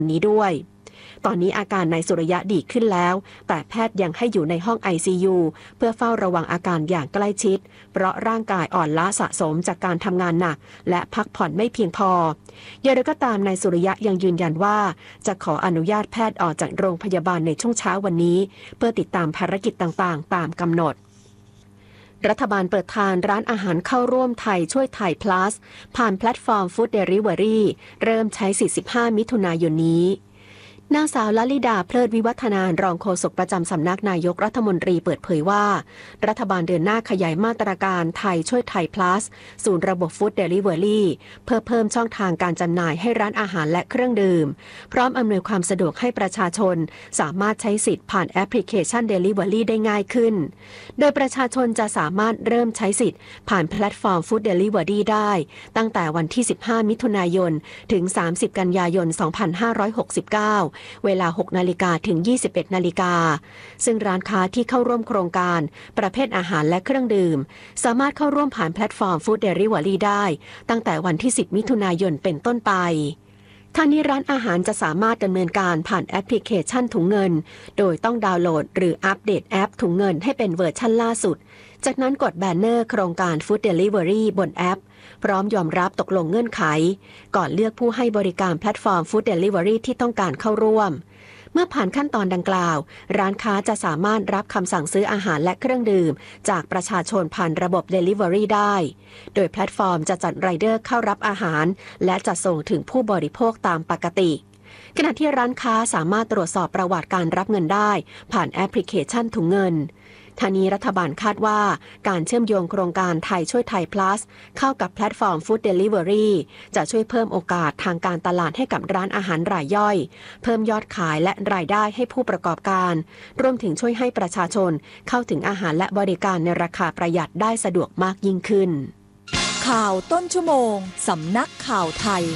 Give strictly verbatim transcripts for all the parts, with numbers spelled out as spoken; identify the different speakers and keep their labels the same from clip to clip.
Speaker 1: นี้ด้วยตอนนี้อาการนายสุริยะดีขึ้นแล้วแต่แพทย์ยังให้อยู่ในห้อง ไอ ซี ยู เพื่อเฝ้าระวังอาการอย่างใกล้ชิดเพราะร่างกายอ่อนล้าสะสมจากการทำงานหนักและพักผ่อนไม่เพียงพออย่างไรก็ตามนายสุริยะยังยืนยันว่าจะขออนุญาตแพทย์ออกจากโรงพยาบาลในช่วงเช้าวันนี้เพื่อติดตามภารกิจต่างๆตามกำหนดรัฐบาลเปิดทางร้านอาหารเข้าร่วมไทยช่วยไทย plus ผ่านแพลตฟอร์ม Food Delivery เริ่มใช้สิบห้ามิถุนายนนี้นางสาวลลิดาเพลิดวิวัฒนารองโฆษกประจำสำนักนายกรัฐมนตรีเปิดเผยว่ารัฐบาลเดินหน้าขยายมาตรการไทยช่วยไทย plus ศูนย์ระบบ Food Delivery เพื่อเพิ่มช่องทางการจำหน่ายให้ร้านอาหารและเครื่องดื่มพร้อมอำนวยความสะดวกให้ประชาชนสามารถใช้สิทธิ์ผ่านแอปพลิเคชัน Delivery ได้ง่ายขึ้นโดยประชาชนจะสามารถเริ่มใช้สิทธิ์ผ่านแพลตฟอร์ม Food Delivery ได้ตั้งแต่วันที่สิบห้ามิถุนายนถึงสามสิบกันยายนสองพันห้าร้อยหกสิบเก้าเวลา หกนาฬิกา ถึง ยี่สิบเอ็ดนาฬิกาซึ่งร้านค้าที่เข้าร่วมโครงการประเภทอาหารและเครื่องดื่มสามารถเข้าร่วมผ่านแพลตฟอร์ม Food Delivery ได้ตั้งแต่วันที่สิบมิถุนายนเป็นต้นไปทางนี้ร้านอาหารจะสามารถดำเนินการผ่านแอปพลิเคชันถุงเงินโดยต้องดาวน์โหลดหรืออัปเดตแอปถุงเงินให้เป็นเวอร์ชันล่าสุดจากนั้นกดแบนเนอร์โครงการ Food Delivery บนแอปพร้อมยอมรับตกลงเงื่อนไขก่อนเลือกผู้ให้บริการแพลตฟอร์ม Food Delivery ที่ต้องการเข้าร่วมเมื่อผ่านขั้นตอนดังกล่าวร้านค้าจะสามารถรับคำสั่งซื้ออาหารและเครื่องดื่มจากประชาชนผ่านระบบ Delivery ได้โดยแพลตฟอร์มจะจัดไรเดอร์เข้ารับอาหารและจะส่งถึงผู้บริโภคตามปกติขณะที่ร้านค้าสามารถตรวจสอบประวัติการรับเงินได้ผ่านแอปพลิเคชันถุงเงินทางนี้รัฐบาลคาดว่าการเชื่อมโยงโครงการไทยช่วยไทย plus เข้ากับแพลตฟอร์ม Food Delivery จะช่วยเพิ่มโอกาสทางการตลาดให้กับร้านอาหารรายย่อยเพิ่มยอดขายและรายได้ให้ผู้ประกอบการรวมถึงช่วยให้ประชาชนเข้าถึงอาหารและบริการในราคาประหยัดได้สะดวกมากยิ่งขึ้น
Speaker 2: ข่าวต้นชั่วโมงสำนักข่าวไทย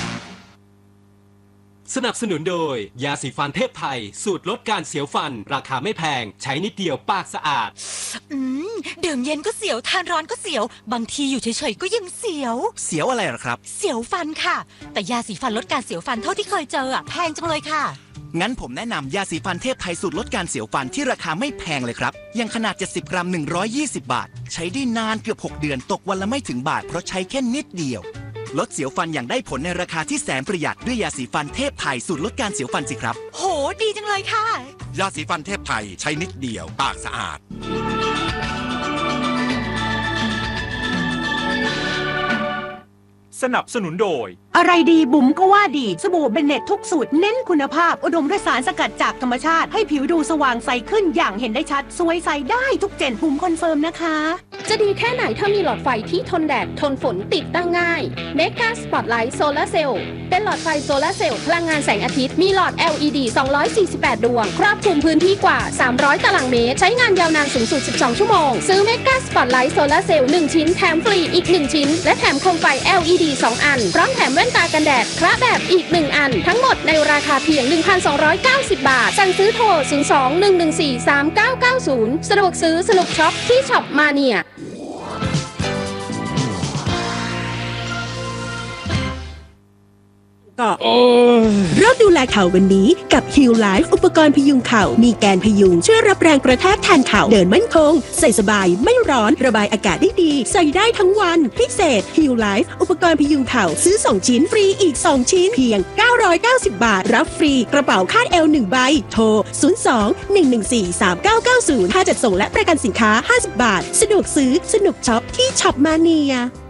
Speaker 3: สนับสนุนโดยยาสีฟันเทพไทยสูตรลดการเสียวฟันราคาไม่แพงใช้นิดเดียวปากสะอาด
Speaker 4: อืมดื่มเย็นก็เสียวทานร้อนก็เสียวบางทีอยู่เฉยๆก็ยังเสียว
Speaker 5: เสียวอะไรหรอครับ
Speaker 4: เสียวฟันค่ะแต่ยาสีฟันลดการเสียวฟันเท่าที่เคยเจออ่ะแพงจังเลยค่ะ
Speaker 5: งั้นผมแนะนำยาสีฟันเทพไทยสูตรลดการเสียวฟันที่ราคาไม่แพงเลยครับอย่างขนาดเจ็ดสิบกรัมหนึ่งร้อยยี่สิบบาทใช้ได้นานเกือบหกเดือนตกวันละไม่ถึงบาทเพราะใช้แค่นิดเดียวลดเสียวฟันอย่างได้ผลในราคาที่แสนประหยัดด้วยยาสีฟันเทพไทยสูตรลดการเสียวฟันสิครับ
Speaker 4: โหดีจังเลยค่ะ
Speaker 6: ยาสีฟันเทพไทยใช้นิดเดียวปากสะอาด
Speaker 7: สนับสนุนโดย
Speaker 8: อะไรดีบุ๋มก็ว่าดีสบู่เบนเน็ตทุกสูตรเน้นคุณภาพอุดมด้วยสารสกัดจากธรรมชาติให้ผิวดูสว่างใสขึ้นอย่างเห็นได้ชัดสวยใสได้ทุกเจนบุ๋มคอนเฟิร์มนะคะ
Speaker 9: จะดีแค่ไหนถ้ามีหลอดไฟที่ทนแดดทนฝนติดตั้งง่าย Mega Spotlight Solar Cell เป็นหลอดไฟโซลาร์เซลล์พลังงานแสงอาทิตย์มีหลอด แอล อี ดี สองร้อยสี่สิบแปดดวงครอบคลุมพื้นที่กว่าสามร้อยตารางเมตรใช้งานยาวนานสูงสุดสิบสองชั่วโมงซื้อ Mega Spotlight Solar Cell หนึ่งชิ้นแถมฟรีอีกหนึ่งชิ้นและแถมโคมไฟ แอล อี ดี สองอันพร้อมแถมแว่นตากันแดดคระแบบอีกหนึ่งอันทั้งหมดในราคาเพียง หนึ่งพันสองร้อยเก้าสิบ บาทสั่งซื้อโทรศูนย์ สอง หนึ่ง หนึ่ง สี่ สาม เก้า เก้า ศูนย์สะดวกซื้อสนุกช็อปที่ช็อปมาเนีย
Speaker 8: ก็เริ่มดูแลเข่าวันนี้กับ Heal Life อุปกรณ์พยุงเข่ามีแกนพยุงช่วยรับแรงกระแทกแทนเข่าเดินมั่นคงใส่สบายไม่ร้อนระบายอากาศได้ดีใส่ได้ทั้งวันพิเศษ Heal Life อุปกรณ์พยุงเข่าซื้อสองชิ้นฟรีอีกสองชิ้นเพียงเก้าร้อยเก้าสิบบาทรับฟรีกระเป๋าคาดเอวหนึ่งใบโทรศูนย์ สอง หนึ่ง หนึ่ง สี่ สาม เก้า เก้า ศูนย์ค่าจัดส่งและประกันสินค้าห้าสิบบาทสะดวกซื้อสนุกช็อปที่ช็อปมาเนีย